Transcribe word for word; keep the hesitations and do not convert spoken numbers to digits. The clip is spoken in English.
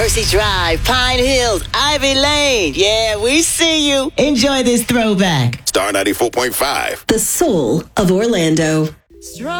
Mercy Drive, Pine Hills, Ivy Lane. Yeah, we see you. Enjoy this throwback. Star ninety-four point five. The soul of Orlando. Strong.